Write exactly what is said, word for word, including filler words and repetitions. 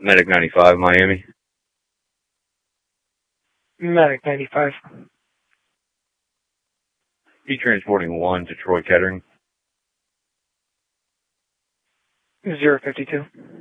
Medic ninety-five, Miami. Medic ninety-five. He transporting one to Troy Kettering. zero fifty-two.